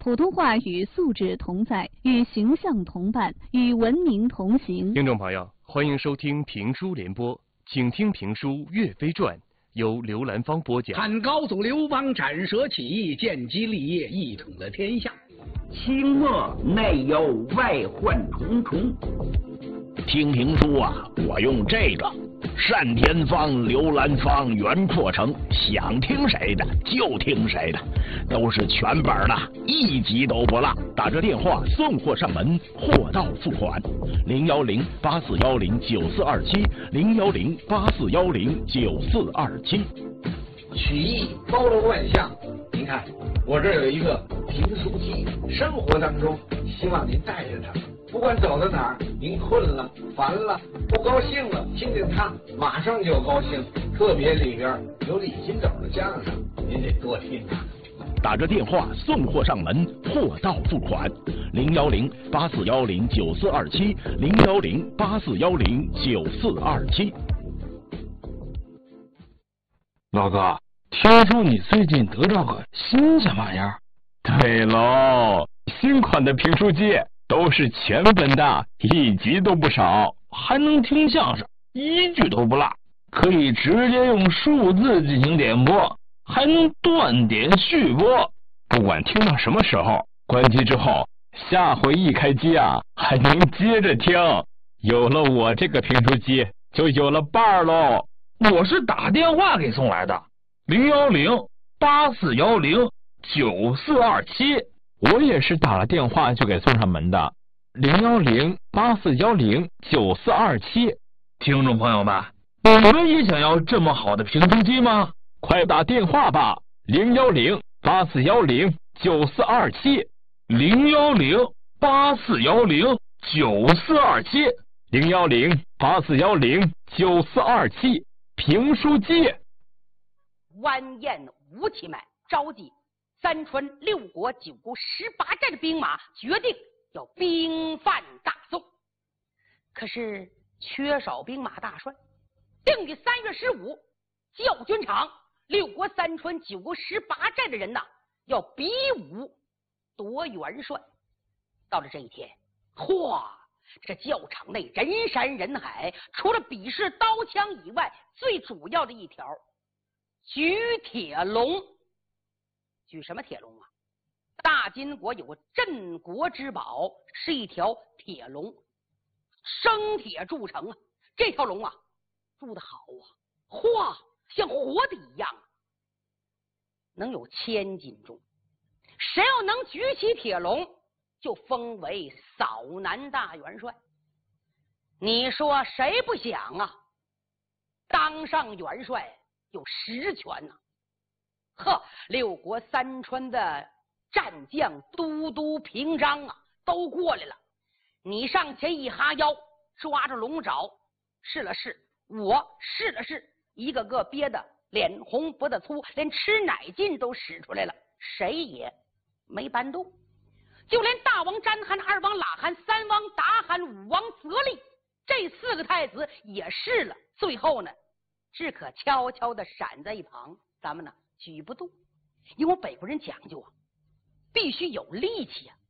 普通话与素质同在，与形象同伴，与文明同行。 听众朋友，欢迎收听评书联播，请听评书《岳飞传》，由刘兰芳播讲。 汉高祖刘邦斩蛇起义，建基立业，一统了天下。 清末内忧外患重重。听评书啊，我用这个单田芳、刘兰芳、袁阔成，想听谁的就听谁的，都是全本的，一集都不落。打着电话送货上门，货到付款。010-8410-9427，010-8410-9427。 曲艺包罗万象，您看我这儿有一个评书机，生活当中希望您带着它，不管走到哪儿，您困了、烦了、不高兴了，听听它，马上就高兴。特别里边有李金斗的相声，您得多听它。 打着电话送货上门，货到付款。010-8410-9427，010-8410-9427。 老哥，听说你最近得到个新什么玩意儿？ 对喽，新款的评书机都是全本的，一集都不少， 还能听相声，一句都不落，可以直接用数字进行点播，还能断点续播。 不管听到什么时候，关机之后，下回一开机啊，还能接着听。有了我这个评书机，就有了伴儿喽。 我是打电话给送来的，010-8410-9427。 我也是打了电话就给送上门的，010-8410-9427。 听众朋友们，你们也想要这么好的评书机吗？ 快打电话吧，010-8410-9427， 010-8410-9427， 010-8410-9427。评书机。 完颜吴起们召集三川六国9国18寨的兵马，决定要兵犯大宋。可是缺少兵马大帅，定于3月15教军场，六国三川9国18寨的人呐，要比武夺元帅。到了这一天，哗！这教场内人山人海，除了比试刀枪以外，最主要的一条，举铁笼。举什么铁笼啊？大金国有个镇国之宝，是一条铁笼，生铁铸成啊。这条龙啊，铸得好啊，哗，像活的一样啊，能有1000斤重。谁要能举起铁笼，就封为扫南大元帅。你说谁不想啊？当上元帅有实权呐！呵，六国三川的战将、都督、平章啊，都过来了。你上前一哈腰，抓着龙爪，试了试，我试了试，一个个憋得脸红脖子粗，连吃奶劲都使出来了，谁也没搬动。就连大王詹罕、二王喇罕、三王达罕、五王泽利这4个太子也试了，最后呢，只可悄悄地闪在一旁。咱们呢举不动，因为北国人讲究啊，必须有力气啊。